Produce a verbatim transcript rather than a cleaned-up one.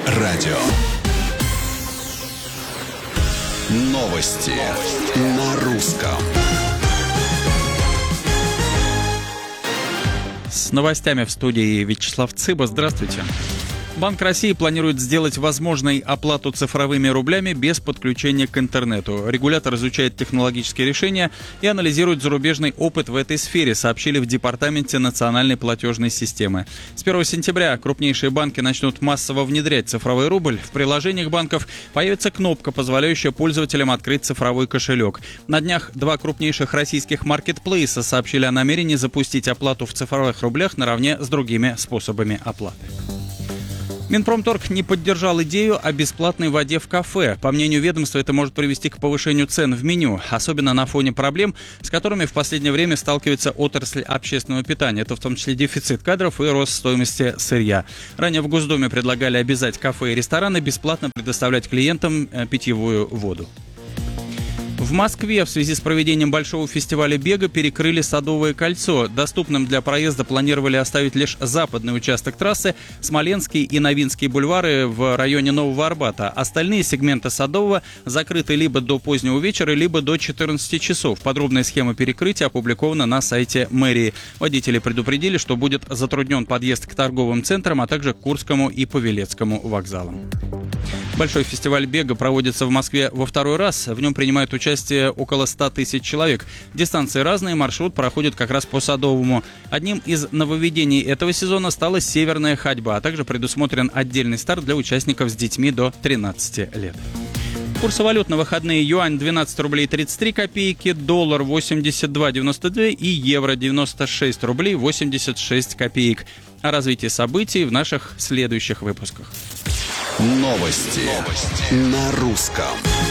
радио. Новости на русском. С новостями в студии Вячеслав Цыба. Здравствуйте. Банк России планирует сделать возможной оплату цифровыми рублями без подключения к интернету. Регулятор изучает технологические решения и анализирует зарубежный опыт в этой сфере, сообщили в Департаменте национальной платежной системы. С первого сентября крупнейшие банки начнут массово внедрять цифровой рубль. В приложениях банков появится кнопка, позволяющая пользователям открыть цифровой кошелек. На днях два крупнейших российских маркетплейса сообщили о намерении запустить оплату в цифровых рублях наравне с другими способами оплаты. Минпромторг не поддержал идею о бесплатной воде в кафе. По мнению ведомства, это может привести к повышению цен в меню, особенно на фоне проблем, с которыми в последнее время сталкивается отрасль общественного питания. Это в том числе дефицит кадров и рост стоимости сырья. Ранее в Госдуме предлагали обязать кафе и рестораны бесплатно предоставлять клиентам питьевую воду. В Москве в связи с проведением большого фестиваля бега перекрыли Садовое кольцо. Доступным для проезда планировали оставить лишь западный участок трассы, Смоленский и Новинский бульвары в районе Нового Арбата. Остальные сегменты Садового закрыты либо до позднего вечера, либо до четырнадцати часов. Подробная схема перекрытия опубликована на сайте мэрии. Водители предупредили, что будет затруднен подъезд к торговым центрам, а также к Курскому и Павелецкому вокзалам. Большой фестиваль бега проводится в Москве во второй раз. В нем принимают участие около ста тысяч человек. Дистанции разные, маршрут проходит как раз по Садовому. Одним из нововведений этого сезона стала северная ходьба, а также предусмотрен отдельный старт для участников с детьми до тринадцати лет. Курсы валют на выходные: юань двенадцать рублей тридцать три копейки, доллар восемьдесят два девяносто два и евро девяносто шесть рублей восемьдесят шесть копеек. О развитии событий в наших следующих выпусках. Новости, Новости. на русском.